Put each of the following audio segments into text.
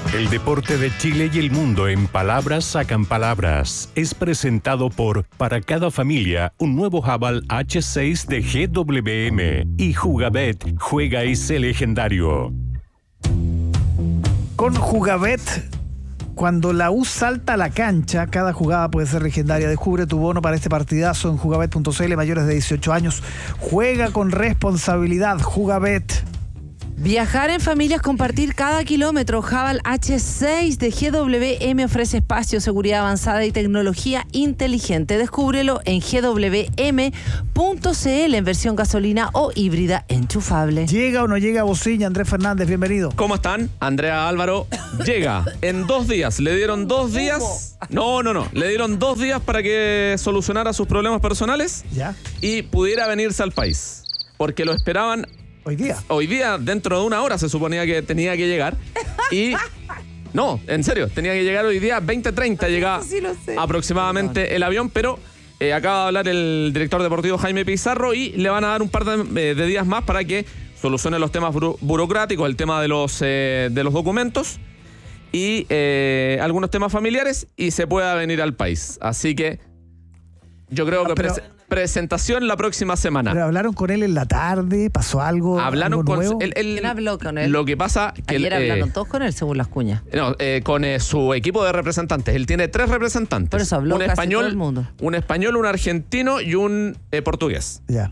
El deporte de Chile y el mundo en palabras sacan palabras. Es presentado por Para cada familia, un nuevo Haval H6 de GWM. Y Jugabet, juega y sé legendario. Con Jugabet, cuando la U salta a la cancha, cada jugada puede ser legendaria. Descubre tu bono para este partidazo en jugabet.cl. Mayores de 18 años. Juega con responsabilidad. Jugabet. Viajar en familia es compartir cada kilómetro. Haval H6 de GWM ofrece espacio, seguridad avanzada y tecnología inteligente. Descúbrelo en gwm.cl en versión gasolina o híbrida enchufable. ¿Llega o no llega Bociña? Andrés Fernández, bienvenido. ¿Cómo están? Andrea Álvaro llega en 2 días. Le dieron 2 días. No. Le dieron 2 días para que solucionara sus problemas personales. ¿Ya? Y pudiera venirse al país. Porque lo esperaban. Hoy día, dentro de 1 hora se suponía que tenía que llegar. Y no, en serio, tenía que llegar hoy día 20:30 llega sí, lo sé. Aproximadamente el avión, pero acaba de hablar el director deportivo Jaime Pizarro y le van a dar un par de días más para que solucione los temas burocráticos, el tema de los documentos y algunos temas familiares y se pueda venir al país. Así que yo creo que presentación la próxima semana. Pero hablaron con él en la tarde, pasó algo. Hablaron algo con nuevo. ¿Quién habló con él? Lo que pasa que ayer hablaron todos con él, según las cuñas. No, con su equipo de representantes. Él tiene 3 representantes. Por eso habló casi español, todo el mundo. Un español, un argentino y un portugués. Ya.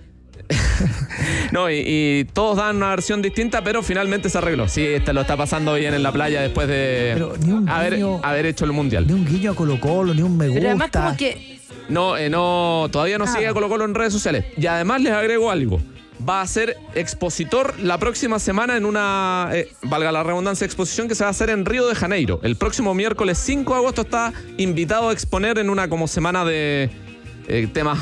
No, y todos dan una versión distinta, pero finalmente se arregló. Sí, lo está pasando bien en la playa después de haber hecho el mundial. Ni un guiño a Colo-Colo, ni un me gusta. Pero además como que No, todavía no sigue a Colo-Colo en redes sociales. Y además les agrego algo. Va a ser expositor la próxima semana en una, valga la redundancia, exposición que se va a hacer en Río de Janeiro. El próximo miércoles 5 de agosto está invitado a exponer en una como semana de temas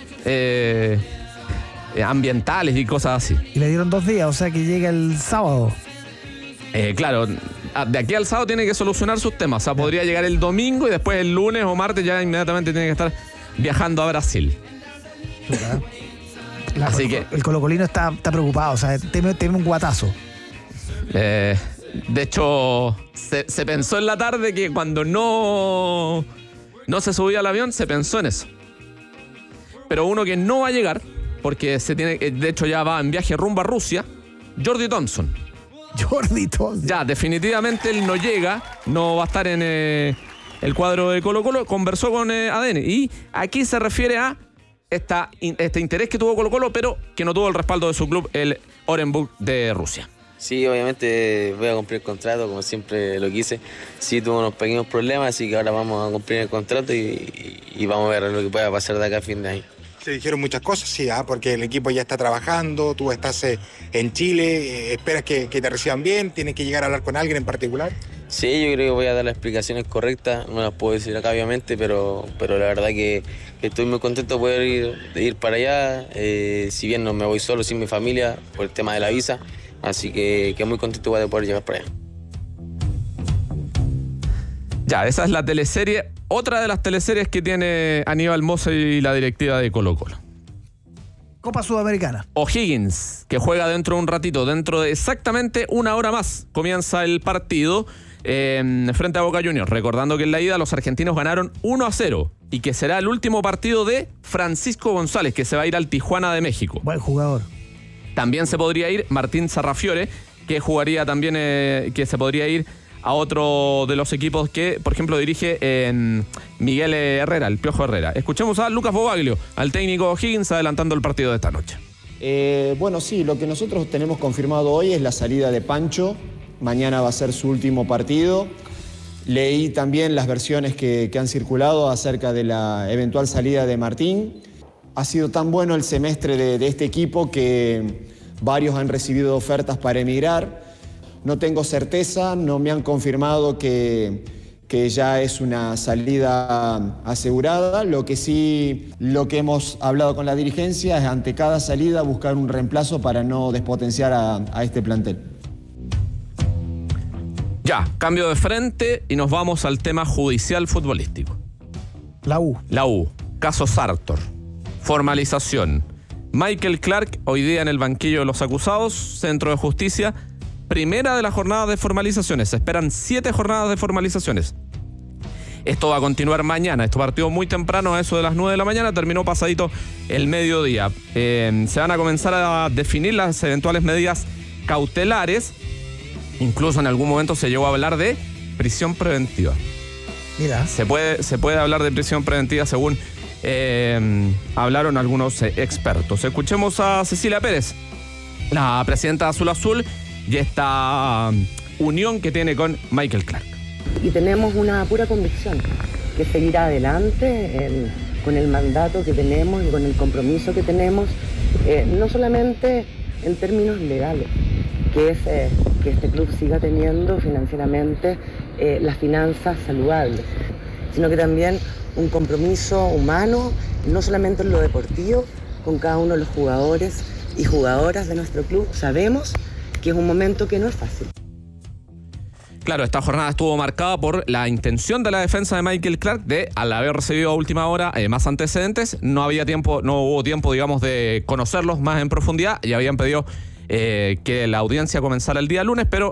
ambientales y cosas así. Y le dieron 2 días, o sea que llega el sábado. Claro, de aquí al sábado tiene que solucionar sus temas. O sea, podría llegar el domingo y después el lunes o martes ya inmediatamente tiene que estar viajando a Brasil. Así que el colocolino está preocupado, o sea, teme un guatazo. De hecho, se pensó en la tarde que cuando no se subía al avión, se pensó en eso. Pero uno que no va a llegar, porque de hecho ya va en viaje rumbo a Rusia, Jordi Thompson. Ya, definitivamente él no llega, no va a estar en el cuadro de Colo-Colo. Conversó con ADN y aquí se refiere a este interés que tuvo Colo-Colo, pero que no tuvo el respaldo de su club, el Orenburg de Rusia. Sí, obviamente voy a cumplir el contrato, como siempre lo quise. Sí, tuve unos pequeños problemas, así que ahora vamos a cumplir el contrato y vamos a ver lo que pueda pasar de acá a fin de año. Se dijeron muchas cosas, sí, porque el equipo ya está trabajando, tú estás en Chile, esperas que te reciban bien, tienes que llegar a hablar con alguien en particular. Sí, yo creo que voy a dar las explicaciones correctas, no las puedo decir acá obviamente, pero la verdad que estoy muy contento de poder ir para allá, si bien no me voy solo, sin mi familia, por el tema de la visa, así que muy contento de poder llegar para allá. Ya, esa es la teleserie, otra de las teleseries que tiene Aníbal Mosa y la directiva de Colo-Colo. Copa Sudamericana. O'Higgins, que juega dentro de un ratito, dentro de exactamente 1 hora más, comienza el partido frente a Boca Juniors. Recordando que en la ida los argentinos ganaron 1-0 y que será el último partido de Francisco González, que se va a ir al Tijuana de México. Buen jugador. También se podría ir Martín Sarrafiore, que jugaría también, que se podría ir a otro de los equipos que, por ejemplo, dirige en Miguel Herrera, el Piojo Herrera. Escuchemos a Lucas Bobaglio, al técnico O'Higgins, adelantando el partido de esta noche. Bueno, sí, lo que nosotros tenemos confirmado hoy es la salida de Pancho. Mañana va a ser su último partido. Leí también las versiones que han circulado acerca de la eventual salida de Martín. Ha sido tan bueno el semestre de este equipo que varios han recibido ofertas para emigrar. No tengo certeza, no me han confirmado que ya es una salida asegurada. Lo que hemos hablado con la dirigencia es ante cada salida buscar un reemplazo para no despotenciar a este plantel. Ya, cambio de frente y nos vamos al tema judicial futbolístico. La U. Caso Sartor. Formalización. Michael Clark, hoy día en el banquillo de los acusados, Centro de Justicia, primera de las jornadas de formalizaciones. Se esperan 7 jornadas de formalizaciones. Esto va a continuar mañana. Esto partió muy temprano, a eso de las 9 de la mañana, terminó pasadito el mediodía. Se van a comenzar a definir las eventuales medidas cautelares. Incluso en algún momento se llegó a hablar de prisión preventiva. Mira. Se puede hablar de prisión preventiva según hablaron algunos expertos. Escuchemos a Cecilia Pérez, la presidenta de Azul Azul, y esta unión que tiene con Michael Clark. Y tenemos una pura convicción que seguir adelante con el mandato que tenemos y con el compromiso que tenemos, no solamente en términos legales, que es que este club siga teniendo financieramente las finanzas saludables, sino que también un compromiso humano, no solamente en lo deportivo, con cada uno de los jugadores y jugadoras de nuestro club. Sabemos que es un momento que no es fácil. Claro, esta jornada estuvo marcada por la intención de la defensa de Michael Clark de, al haber recibido a última hora más antecedentes, no hubo tiempo, digamos, de conocerlos más en profundidad, y habían pedido que la audiencia comenzara el día lunes, pero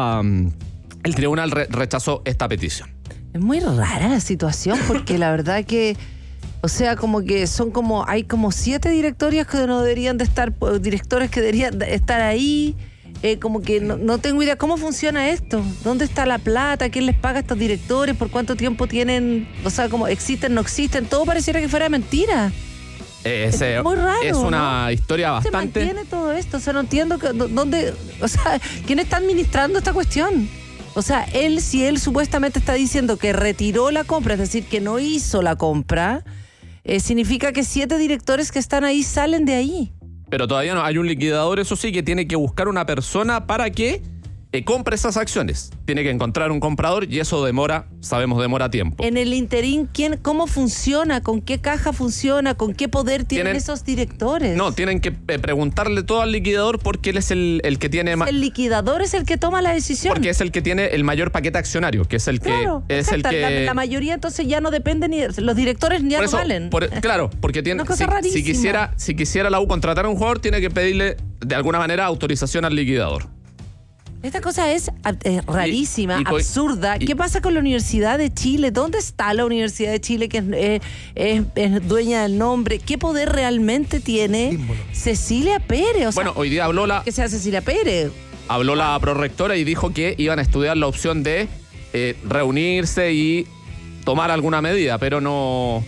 el tribunal rechazó esta petición. Es muy rara la situación, porque la verdad que, o sea, como que hay como 7 directorios que no deberían de estar, directores que deberían de estar ahí. Como que no tengo idea cómo funciona esto, dónde está la plata, quién les paga a estos directores, por cuánto tiempo tienen, o sea, como existen, no existen, todo pareciera que fuera mentira. Es muy raro. Es una historia bastante. ¿Se mantiene todo esto? O sea, no entiendo dónde, o sea, quién está administrando esta cuestión. O sea, si él supuestamente está diciendo que retiró la compra, es decir, que no hizo la compra, significa que 7 directores que están ahí salen de ahí. Pero todavía no hay un liquidador, eso sí, que tiene que buscar una persona para que compre esas acciones. Tiene que encontrar un comprador, y eso demora tiempo. En el interín, ¿cómo funciona? ¿Con qué caja funciona? ¿Con qué poder tienen esos directores? No, tienen que preguntarle todo al liquidador, porque él es el que tiene... El liquidador es el que toma la decisión. Porque es el que tiene el mayor paquete accionario, que es el claro, que... Es exacto, el que la mayoría entonces ya no depende ni... Los directores ya no valen. Claro, porque tiene... Si quisiera la U contratar a un jugador, tiene que pedirle de alguna manera autorización al liquidador. Esta cosa es rarísima, absurda. ¿Qué pasa con la Universidad de Chile? ¿Dónde está la Universidad de Chile, que es dueña del nombre? ¿Qué poder realmente tiene símbolo Cecilia Pérez? O sea, hoy día habló que sea Cecilia Pérez. Habló la prorectora y dijo que iban a estudiar la opción de reunirse y tomar alguna medida, pero no...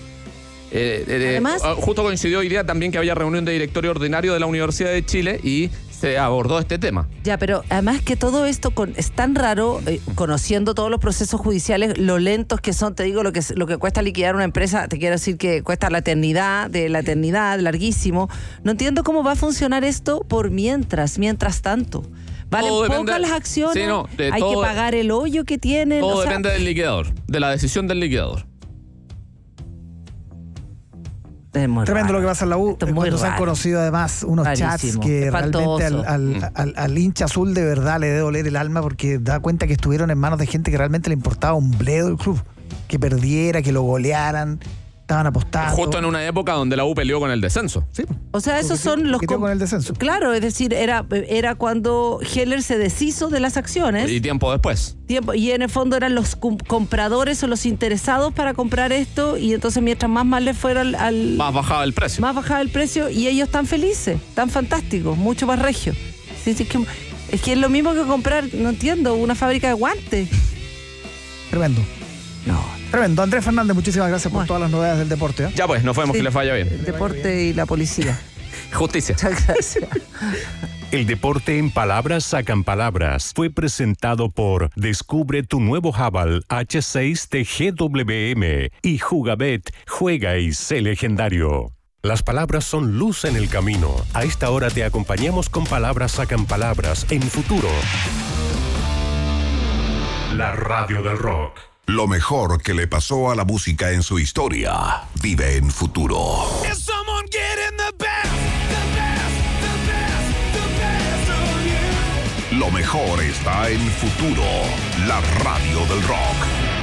Además, justo coincidió hoy día también que había reunión de directorio ordinario de la Universidad de Chile y se abordó este tema. Ya, pero además que todo esto es tan raro, conociendo todos los procesos judiciales, lo lentos que son, te digo, lo que cuesta liquidar una empresa, te quiero decir que cuesta la eternidad, larguísimo. No entiendo cómo va a funcionar esto por mientras tanto. Valen pocas las acciones, sí, hay que pagar el hoyo que tienen. Todo depende del liquidador, de la decisión del liquidador. Tremendo lo que pasa en la U. Cuando se han conocido además unos chats que realmente al hincha azul de verdad le debe doler el alma, porque da cuenta que estuvieron en manos de gente que realmente le importaba un bledo el club, que perdiera, que lo golearan, estaban apostando. Justo en una época donde la U peleó con el descenso. Sí. O sea, esos son los... con el descenso. Claro, es decir, era cuando Heller se deshizo de las acciones. Y tiempo después. Y en el fondo eran los compradores o los interesados para comprar esto, y entonces mientras más mal les fuera más bajaba el precio. Más bajaba el precio, y ellos tan felices, tan fantásticos, mucho más regio. Sí, es que es lo mismo que comprar, no entiendo, una fábrica de guantes. Tremendo. No. Tremendo. Andrés Fernández, muchísimas gracias por todas las novedades del deporte. Ya pues, nos vemos, que les vaya bien. El deporte y la policía. Justicia. Muchas gracias. El deporte en palabras sacan palabras. Fue presentado por Descubre tu nuevo Haval H6 de GWM y Jugabet, juega y sé legendario. Las palabras son luz en el camino. A esta hora te acompañamos con Palabras sacan palabras en Futuro. La radio del rock. Lo mejor que le pasó a la música en su historia vive en Futuro. Lo mejor está en Futuro, la radio del rock.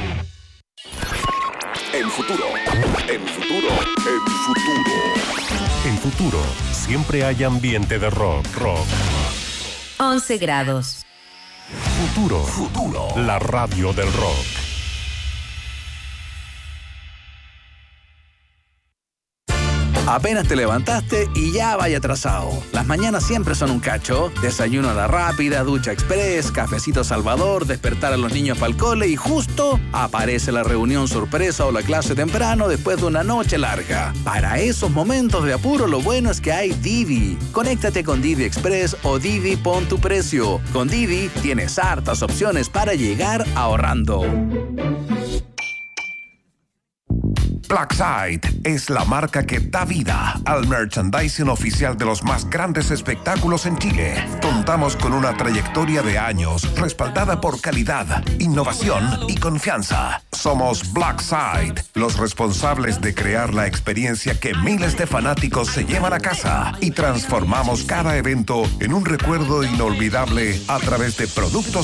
En Futuro, en Futuro, en Futuro. En Futuro, siempre hay ambiente de rock. 11 grados. Futuro. La radio del rock. Apenas te levantaste y ya vaya atrasado. Las mañanas siempre son un cacho. Desayuno a la rápida, ducha express, cafecito Salvador, despertar a los niños para el cole y justo aparece la reunión sorpresa o la clase temprano después de una noche larga. Para esos momentos de apuro, lo bueno es que hay Didi. Conéctate con Didi Express o Didi Pon tu Precio. Con Didi tienes hartas opciones para llegar ahorrando. Blackside es la marca que da vida al merchandising oficial de los más grandes espectáculos en Chile. Contamos con una trayectoria de años respaldada por calidad, innovación y confianza. Somos Blackside, los responsables de crear la experiencia que miles de fanáticos se llevan a casa y transformamos cada evento en un recuerdo inolvidable a través de productos